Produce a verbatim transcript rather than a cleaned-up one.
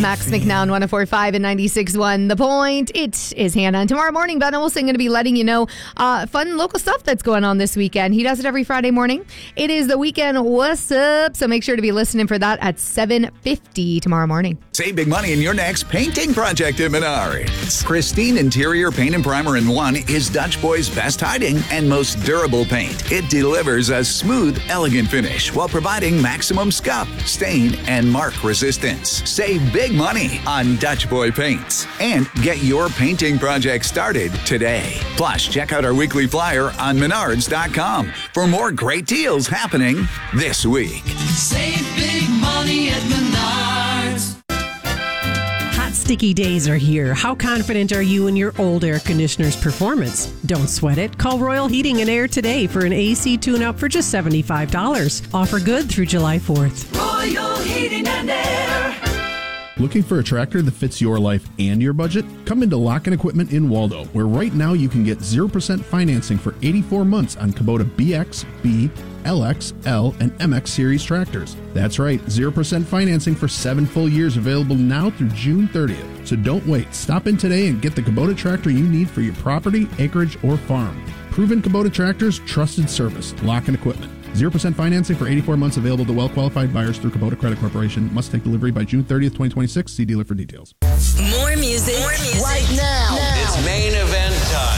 Max McNown, one oh four point five and ninety-six point one. The Point. It is Hannah. And tomorrow morning, Ben Olsen going to be letting you know uh, fun local stuff that's going on this weekend. He does it every Friday morning. It is the weekend What's Up? So make sure to be listening for that at seven fifty tomorrow morning. Save big money in your next painting project at Menards. Pristine Interior Paint and Primer in One is Dutch Boy's best hiding and most durable paint. It delivers a smooth, elegant finish while providing maximum scuff, stain, and mark resistance. Save big money on Dutch Boy paints and get your painting project started today. Plus, check out our weekly flyer on menards dot com for more great deals happening this week. Save big money at Menards. Hot, sticky days are here. How confident are you in your old air conditioner's performance? Don't sweat it. Call Royal Heating and Air today for an A C tune-up for just seventy-five dollars. Offer good through July fourth. Royal Heating and Air. Looking for a tractor that fits your life and your budget? Come into Lock and Equipment in Waldo, where right now you can get zero percent financing for eighty-four months on Kubota B X, B, L X, L, and M X series tractors. That's right, zero percent financing for seven full years available now through June thirtieth. So don't wait. Stop in today and get the Kubota tractor you need for your property, acreage, or farm. Proven Kubota tractors, trusted service. Lock and Equipment. zero percent financing for eighty-four months available to well-qualified buyers through Kubota Credit Corporation. Must take delivery by June thirtieth, twenty twenty-six. See dealer for details. More music, More music. Right now. now. It's main